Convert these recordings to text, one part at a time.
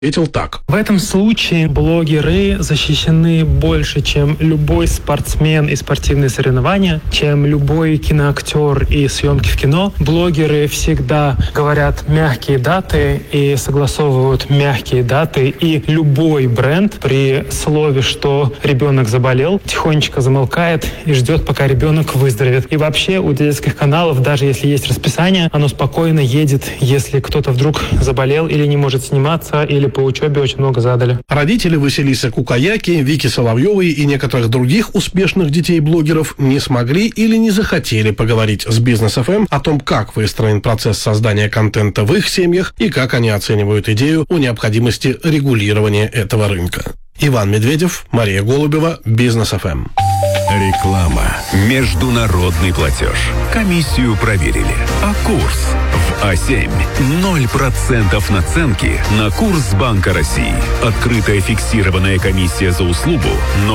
ответил так. В этом случае блогеры защищены больше, чем любой спортсмен и спортивные соревнования, чем любой киноактер и съемки в кино. Блогеры всегда говорят мягкие даты и согласовывают мягкие даты, и любой бренд при слове, что ребенок заболел, тихонечко замолкает и ждет, пока ребенок выздоровеет. И вообще у детских каналов, даже если есть расписание, оно спокойно едет, если кто-то вдруг заболел или не может сниматься, или по учебе очень много задали. Родители Василисы Кукаяки, Вики Соловьевой и некоторых других успешных детей-блогеров не смогли или не захотели поговорить с Бизнес ФМ о том, как выстроен процесс создания контента в их семьях и как они оценивают идею о необходимости регулирования этого рынка. Иван Медведев, Мария Голубева, Бизнес ФМ. Реклама. Международный платеж. Комиссию проверили. А курс в А7. 0% наценки на курс Банка России. Открытая фиксированная комиссия за услугу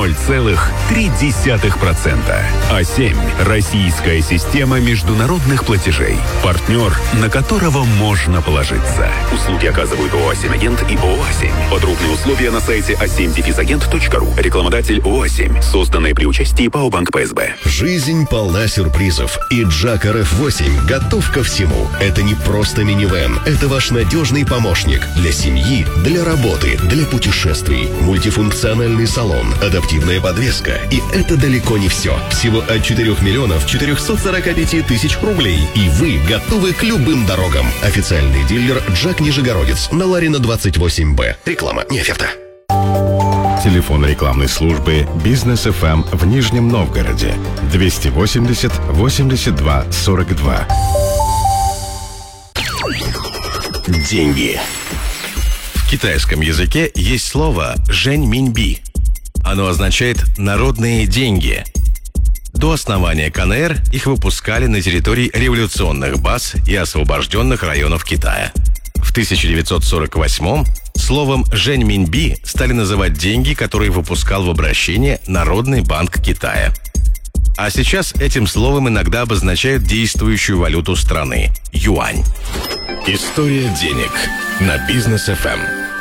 0,3%. А7. Российская система международных платежей. Партнер, на которого можно положиться. Услуги оказывают ООО «А7 Агент» и ООО «А7». Подробные условия на сайте a7-agent.ru. Рекламодатель ООО «А7». Созданное при участии ПАО «Банк ПСБ». Жизнь полна сюрпризов, и Джак RF8 готов ко всему. Это не просто минивэн, это ваш надежный помощник для семьи, для работы, для путешествий. Мультифункциональный салон, адаптивная подвеска. И это далеко не все. Всего от 4 миллионов 445 тысяч рублей. И вы готовы к любым дорогам. Официальный дилер Джак Нижегородец на Ларина 28Б. Реклама, не оферта. Телефон рекламной службы Бизнес ФМ в Нижнем Новгороде 280 82 42. Деньги. В китайском языке есть слово «жэньминьби». Оно означает «народные деньги». До основания КНР их выпускали на территории революционных баз и освобожденных районов Китая. В 1948-м словом «жэньминьби» стали называть деньги, которые выпускал в обращение Народный банк Китая. А сейчас этим словом иногда обозначают действующую валюту страны – юань. История денег на Бизнес ФМ.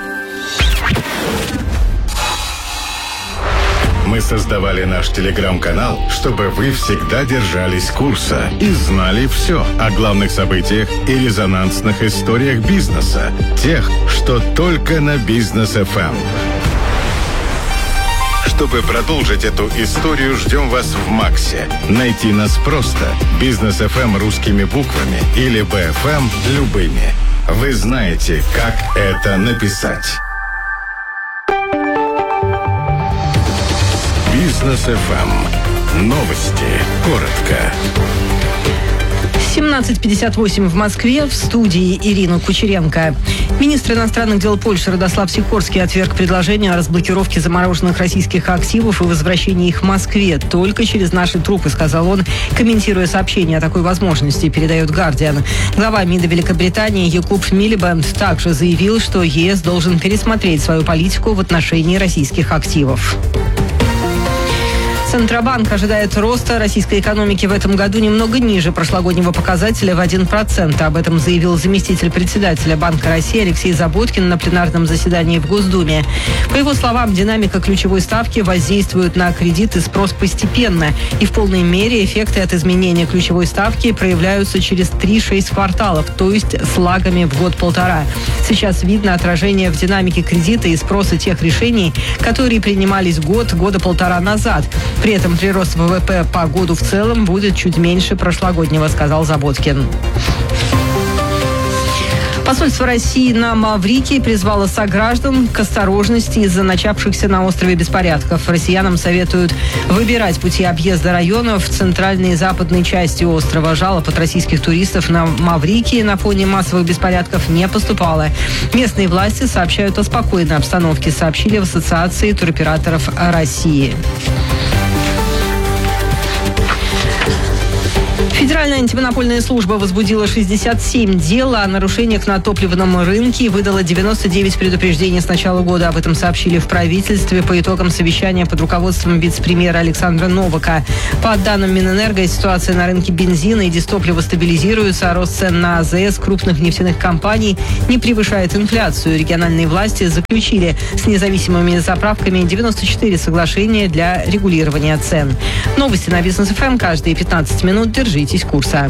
Мы создавали наш телеграм-канал, чтобы вы всегда держались курса и знали все о главных событиях и резонансных историях бизнеса, тех, что только на Бизнес ФМ. Чтобы продолжить эту историю, ждем вас в Максе. Найти нас просто. Бизнес ФМ русскими буквами или БФМ любыми. Вы знаете, как это написать. Бизнес ФМ. Новости. Коротко. 17:58 в Москве. В студии Ирина Кучеренко. Министр иностранных дел Польши Радослав Сикорский отверг предложение о разблокировке замороженных российских активов и возвращении их в Москве. Только через наши трупы, сказал он, комментируя сообщение о такой возможности, передает «Гардиан». Глава МИДа Великобритании Якуб Милибанд также заявил, что ЕС должен пересмотреть свою политику в отношении российских активов. Центробанк ожидает роста российской экономики в этом году немного ниже прошлогоднего показателя в 1%. Об этом заявил заместитель председателя Банка России Алексей Заботкин на пленарном заседании в Госдуме. По его словам, динамика ключевой ставки воздействует на кредит и спрос постепенно. И в полной мере эффекты от изменения ключевой ставки проявляются через 3-6 кварталов, то есть с лагами в год-полтора. Сейчас видно отражение в динамике кредита и спроса тех решений, которые принимались года полтора назад. При этом прирост ВВП по году в целом будет чуть меньше прошлогоднего, сказал Заботкин. Посольство России на Маврикии призвало сограждан к осторожности из-за начавшихся на острове беспорядков. Россиянам советуют выбирать пути объезда районов в центральной и западной части острова. Жалоб от российских туристов на Маврикии на фоне массовых беспорядков не поступало. Местные власти сообщают о спокойной обстановке, сообщили в Ассоциации туроператоров России. Федеральная Федеральная антимонопольная служба возбудила 67 дел о нарушениях на топливном рынке и выдала 99 предупреждений с начала года. Об этом сообщили в правительстве по итогам совещания под руководством вице-премьера Александра Новака. По данным Минэнерго, ситуация на рынке бензина и дизтоплива стабилизируется, а рост цен на АЗС крупных нефтяных компаний не превышает инфляцию. Региональные власти заключили с независимыми заправками 94 соглашения для регулирования цен. Новости на Бизнес ФМ каждые 15 минут. Держитесь курса.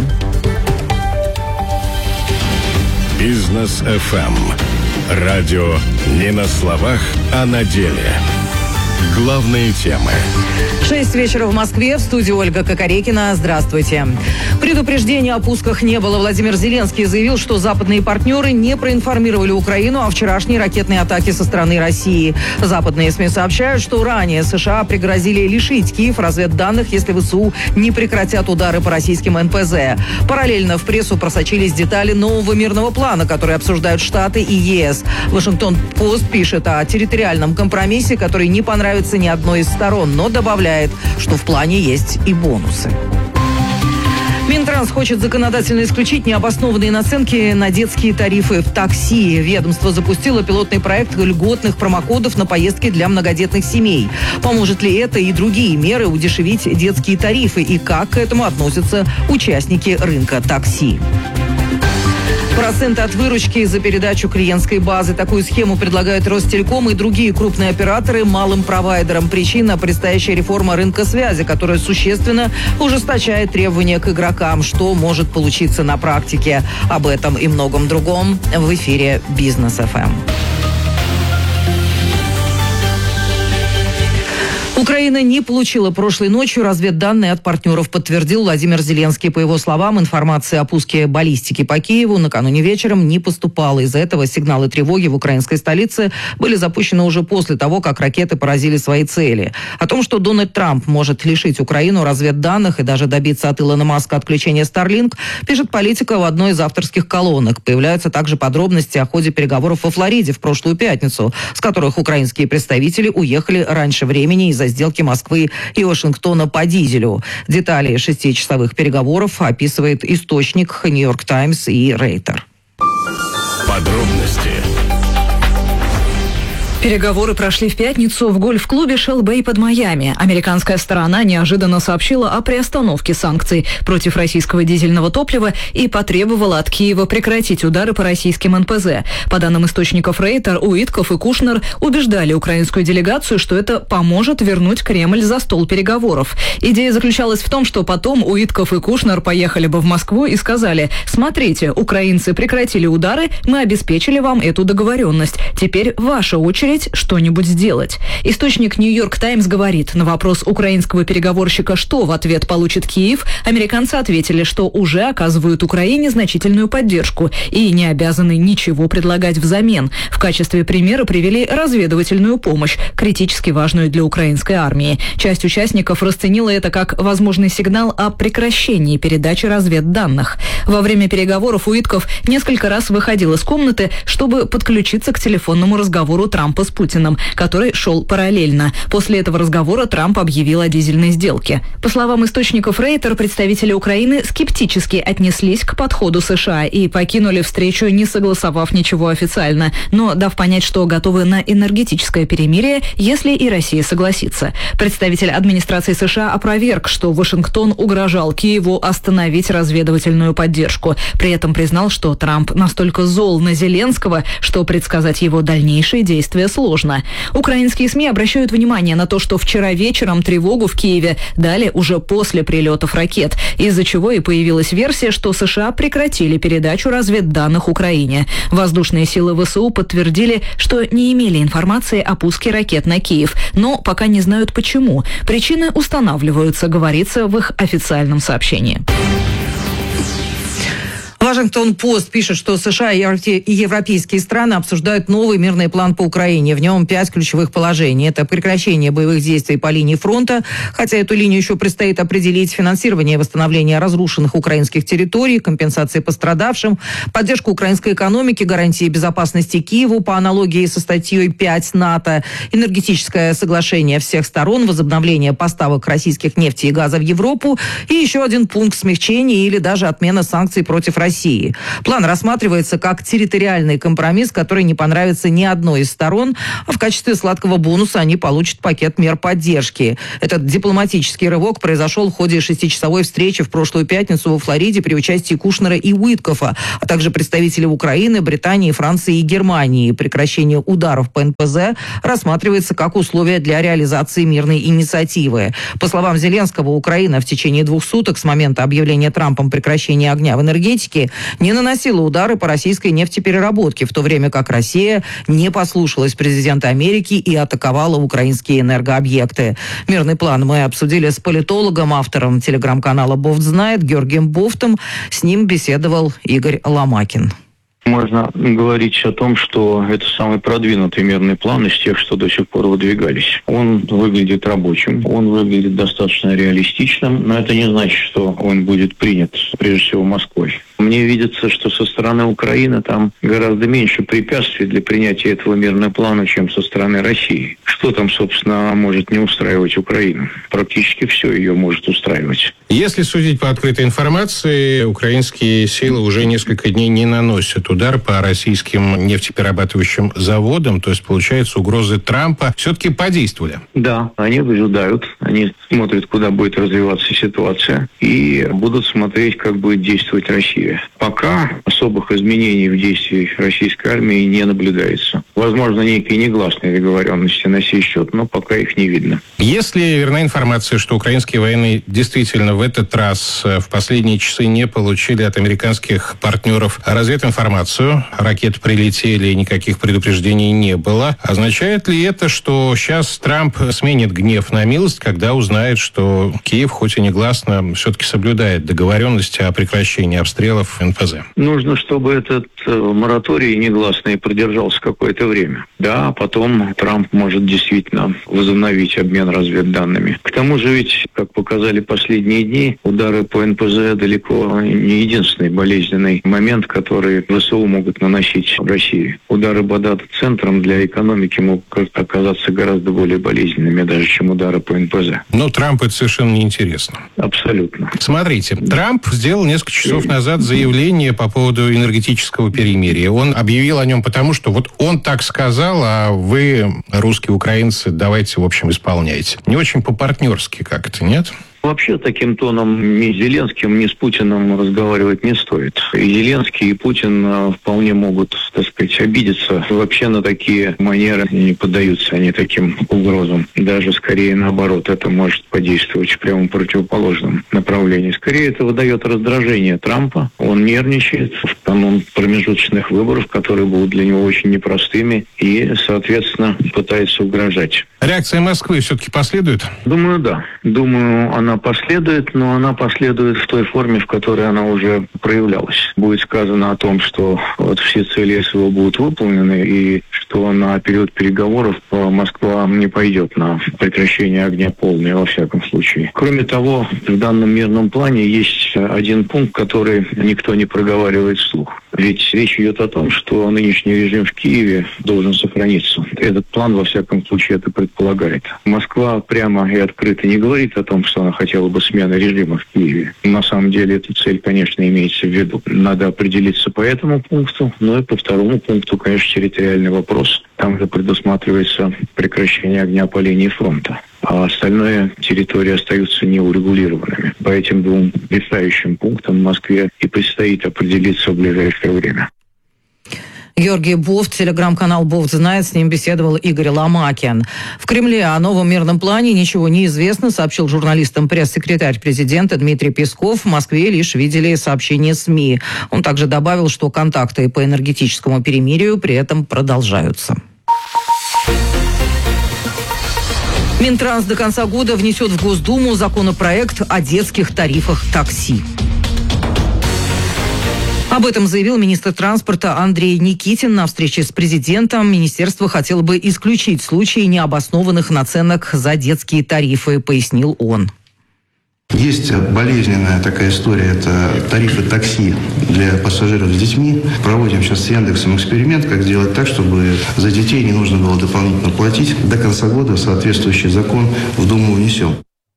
Бизнес FM. Радио не на словах, а на деле. Главные темы. 6 вечера в Москве. В студии Ольга Кокорекина. Здравствуйте. Предупреждения о пусках не было. Владимир Зеленский заявил, что западные партнеры не проинформировали Украину о вчерашней ракетной атаке со стороны России. Западные СМИ сообщают, что ранее США пригрозили лишить Киев разведданных, если ВСУ не прекратят удары по российским НПЗ. Параллельно в прессу просочились детали нового мирного плана, который обсуждают Штаты и ЕС. Вашингтон-Пост пишет о территориальном компромиссе, который не понравится ни одной из сторон, но добавляет, что в плане есть и бонусы. Минтранс хочет законодательно исключить необоснованные наценки на детские тарифы в такси. Ведомство запустило пилотный проект льготных промокодов на поездки для многодетных семей. Поможет ли это и другие меры удешевить детские тарифы? И как к этому относятся участники рынка такси? Проценты от выручки за передачу клиентской базы. Такую схему предлагают Ростелеком и другие крупные операторы малым провайдерам. Причина – предстоящая реформа рынка связи, которая существенно ужесточает требования к игрокам. Что может получиться на практике? Об этом и многом другом в эфире Бизнес ФМ. Украина не получила прошлой ночью разведданные от партнеров, подтвердил Владимир Зеленский. По его словам, информация о пуске баллистики по Киеву накануне вечером не поступала. Из-за этого сигналы тревоги в украинской столице были запущены уже после того, как ракеты поразили свои цели. О том, что Дональд Трамп может лишить Украину разведданных и даже добиться от Илона Маска отключения Starlink, пишет Политика в одной из авторских колонок. Появляются также подробности о ходе переговоров во Флориде в прошлую пятницу, с которых украинские представители уехали раньше времени из-за сделки Москвы и Вашингтона по дизелю. Детали 6-часовых переговоров описывает источник «Нью-Йорк Таймс» и «Рейтер». Подробности. Переговоры прошли в пятницу в гольф-клубе Shell Bay под Майами. Американская сторона неожиданно сообщила о приостановке санкций против российского дизельного топлива и потребовала от Киева прекратить удары по российским НПЗ. По данным источников Рейтер, Уитков и Кушнер убеждали украинскую делегацию, что это поможет вернуть Кремль за стол переговоров. Идея заключалась в том, что потом Уитков и Кушнер поехали бы в Москву и сказали: «Смотрите, украинцы прекратили удары, мы обеспечили вам эту договоренность. Теперь ваша очередь что-нибудь сделать». Источник «Нью-Йорк Таймс» говорит, на вопрос украинского переговорщика, что в ответ получит Киев, американцы ответили, что уже оказывают Украине значительную поддержку и не обязаны ничего предлагать взамен. В качестве примера привели разведывательную помощь, критически важную для украинской армии. Часть участников расценила это как возможный сигнал о прекращении передачи разведданных. Во время переговоров Уитков несколько раз выходил из комнаты, чтобы подключиться к телефонному разговору Трампа с Путиным, который шел параллельно. После этого разговора Трамп объявил о дизельной сделке. По словам источников Рейтер, представители Украины скептически отнеслись к подходу США и покинули встречу, не согласовав ничего официально, но дав понять, что готовы на энергетическое перемирие, если и Россия согласится. Представитель администрации США опроверг, что Вашингтон угрожал Киеву остановить разведывательную поддержку. При этом признал, что Трамп настолько зол на Зеленского, что предсказать его дальнейшие действия сложно. Украинские СМИ обращают внимание на то, что вчера вечером тревогу в Киеве дали уже после прилетов ракет, из-за чего и появилась версия, что США прекратили передачу разведданных Украине. Воздушные силы ВСУ подтвердили, что не имели информации о пуске ракет на Киев, но пока не знают почему. Причины устанавливаются, говорится в их официальном сообщении. Вашингтон-Пост пишет, что США и европейские страны обсуждают новый мирный план по Украине. В нем 5 ключевых положений. Это прекращение боевых действий по линии фронта, хотя эту линию еще предстоит определить, финансирование восстановления разрушенных украинских территорий, компенсации пострадавшим, поддержку украинской экономики, гарантии безопасности Киеву по аналогии со статьей 5 НАТО, энергетическое соглашение всех сторон, возобновление поставок российских нефти и газа в Европу и еще один пункт смягчения или даже отмена санкций против России. План рассматривается как территориальный компромисс, который не понравится ни одной из сторон, а в качестве сладкого бонуса они получат пакет мер поддержки. Этот дипломатический рывок произошел в ходе 6-часовой встречи в прошлую пятницу во Флориде при участии Кушнера и Уиткофа, а также представителей Украины, Британии, Франции и Германии. Прекращение ударов по НПЗ рассматривается как условие для реализации мирной инициативы. По словам Зеленского, Украина в течение 2 суток с момента объявления Трампом прекращения огня в энергетике не наносила удары по российской нефтепереработке, в то время как Россия не послушалась президента Америки и атаковала украинские энергообъекты. Мирный план мы обсудили с политологом, автором телеграм-канала «Бофт знает» Георгием Бофтом. С ним беседовал Игорь Ломакин. Можно говорить о том, что это самый продвинутый мирный план из тех, что до сих пор выдвигались. Он выглядит рабочим, он выглядит достаточно реалистичным, но это не значит, что он будет принят, прежде всего, Москвой. Мне видится, что со стороны Украины там гораздо меньше препятствий для принятия этого мирного плана, чем со стороны России. Что там, собственно, может не устраивать Украину? Практически все ее может устраивать. Если судить по открытой информации, украинские силы уже несколько дней не наносят удар по российским нефтеперерабатывающим заводам, то есть, получается, угрозы Трампа все-таки подействовали. Да, они выжидают, они смотрят, куда будет развиваться ситуация, и будут смотреть, как будет действовать Россия. Пока особых изменений в действии российской армии не наблюдается. Возможно, некие негласные договоренности на сей счет, но пока их не видно. Если верна информация, что украинские военные действительно в этот раз в последние часы не получили от американских партнеров развединформацию, ракеты прилетели, никаких предупреждений не было, означает ли это, что сейчас Трамп сменит гнев на милость, когда узнает, что Киев, хоть и негласно, все-таки соблюдает договоренности о прекращении обстрелов НПЗ? Нужно, чтобы этот мораторий негласный продержался какое-то время. Да, потом Трамп может действительно возобновить обмен разведданными. К тому же ведь, как показали последние дни, удары по НПЗ далеко не единственный болезненный момент, который ВСУ могут наносить в России. Удары по дата-центрам для экономики могут оказаться гораздо более болезненными, даже чем удары по НПЗ. Но Трампу это совершенно неинтересно. Абсолютно. Смотрите, Трамп сделал несколько часов назад заявление по поводу энергетического перемирия. Он объявил о нем потому, что вот он так сказал, а вы, русские украинцы, давайте, в общем, исполняйте. Не очень по-партнерски как-то, нет? Вообще таким тоном ни с Зеленским, ни с Путиным разговаривать не стоит. И Зеленский, и Путин вполне могут, так сказать, обидеться. Вообще на такие манеры не поддаются они таким угрозам. Даже скорее наоборот, это может подействовать в прямо противоположном направлении. Скорее это выдает раздражение Трампа. Он нервничает в канун промежуточных выборов, которые будут для него очень непростыми, и, соответственно, пытается угрожать. Реакция Москвы все-таки последует? Думаю, да. Думаю, она последует, но она последует в той форме, в которой она уже проявлялась. Будет сказано о том, что вот все цели СВО будут выполнены, и что на период переговоров Москва не пойдет на прекращение огня полное, во всяком случае. Кроме того, в данном мирном плане есть один пункт, который никто не проговаривает вслух. Ведь речь идет о том, что нынешний режим в Киеве должен сохраниться. Этот план, во всяком случае, это предполагает. Москва прямо и открыто не говорит о том, что она хотела бы смены режима в Киеве. На самом деле, эта цель, конечно, имеется в виду. Надо определиться по этому пункту, но и по второму пункту, конечно, территориальный вопрос. Там же предусматривается прекращение огня по линии фронта. А остальные территории остаются неурегулированными. По этим двум решающим пунктам Москве и предстоит определиться в ближайшее время. Георгий Бофт, телеграм-канал «Бофт знает», с ним беседовал Игорь Ломакин. В Кремле о новом мирном плане ничего не известно, сообщил журналистам пресс-секретарь президента Дмитрий Песков. В Москве лишь видели сообщения СМИ. Он также добавил, что контакты по энергетическому перемирию при этом продолжаются. Минтранс до конца года внесет в Госдуму законопроект о детских тарифах такси. Об этом заявил министр транспорта Андрей Никитин на встрече с президентом. Министерство хотело бы исключить случаи необоснованных наценок за детские тарифы, пояснил он. Есть болезненная такая история, это тарифы такси для пассажиров с детьми. Проводим сейчас с Яндексом эксперимент, как сделать так, чтобы за детей не нужно было дополнительно платить. До конца года соответствующий закон в Думу внесем.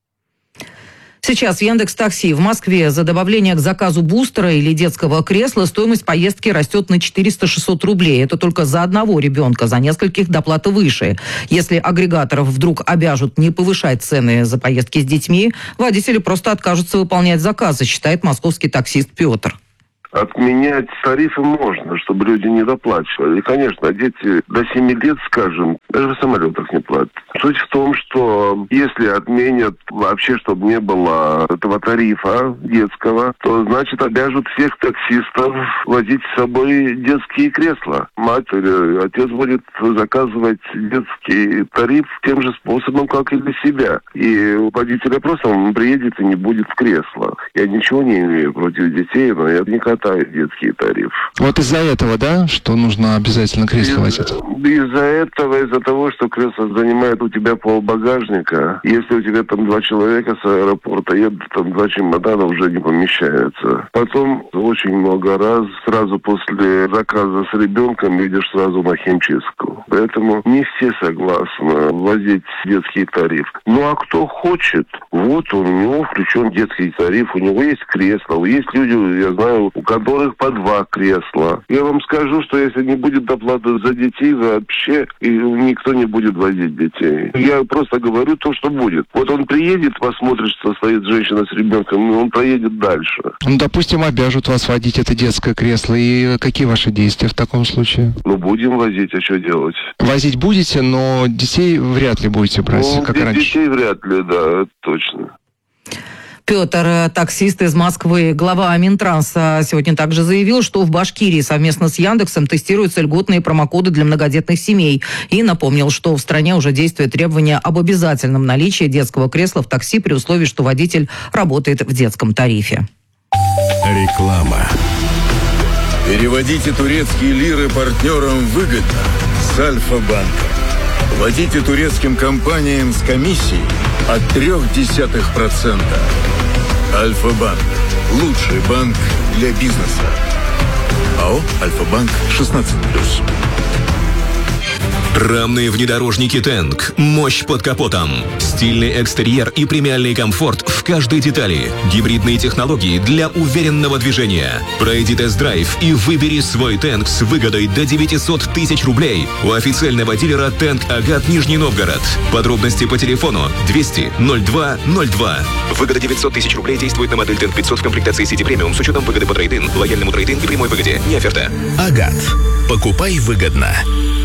Сейчас в Яндекс.Такси в Москве за добавление к заказу бустера или детского кресла стоимость поездки растет на 400-600 рублей. Это только за одного ребенка, за нескольких доплата выше. Если агрегаторов вдруг обяжут не повышать цены за поездки с детьми, водители просто откажутся выполнять заказы, считает московский таксист Петр. Отменять тарифы можно, чтобы люди не доплачивали. И, конечно, дети до 7 лет, скажем, даже в самолетах не платят. Суть в том, что если отменят вообще, чтобы не было этого тарифа детского, то, значит, обяжут всех таксистов водить с собой детские кресла. Мать или отец будет заказывать детский тариф тем же способом, как и для себя. И у водителя просто он приедет и не будет кресла. Я ничего не имею против детей, но я никогда детский тариф. Вот из-за этого, да, что нужно обязательно кресло возить? Из-за этого, из-за того, что кресло занимает у тебя полбагажника. Если у тебя там 2 человека с аэропорта едут, там 2 чемодана уже не помещаются. Потом очень много раз, сразу после заказа с ребенком, идешь сразу на химчистку. Поэтому не все согласны возить детский тариф. Ну а кто хочет, вот у него включен детский тариф, у него есть кресло, есть люди, я знаю, у которых по 2 кресла. Я вам скажу, что если не будет доплаты за детей, вообще и никто не будет возить детей. Я просто говорю то, что будет. Вот он приедет, посмотрит, что стоит женщина с ребенком, и он проедет дальше. Ну, допустим, обяжут вас водить это детское кресло. И какие ваши действия в таком случае? Ну, будем возить, а что делать? Возить будете, но детей вряд ли будете брать, ну, как раньше. Детей вряд ли, да, это точно. Петр, таксист из Москвы. Глава Минтранса сегодня также заявил, что в Башкирии совместно с Яндексом тестируются льготные промокоды для многодетных семей. И напомнил, что в стране уже действует требование об обязательном наличии детского кресла в такси при условии, что водитель работает в детском тарифе. Реклама. Переводите турецкие лиры партнерам выгодно с Альфа-банком. Платите турецким компаниям с комиссией от 0,3%. Альфа-банк. Лучший банк для бизнеса. АО «Альфа-банк» 16+. Рамные внедорожники «Тэнк». Мощь под капотом. Стильный экстерьер и премиальный комфорт в каждой детали. Гибридные технологии для уверенного движения. Пройди тест-драйв и выбери свой «Тэнк» с выгодой до 900 тысяч рублей у официального дилера «Тэнк Агат» Нижний Новгород. Подробности по телефону 200 02 02. Выгода 900 тысяч рублей действует на модель «Тэнк 500» в комплектации City Premium с учетом выгоды по трейд-ин, лояльному трейд-ин и прямой выгоде. Не оферта. Агат. Покупай выгодно.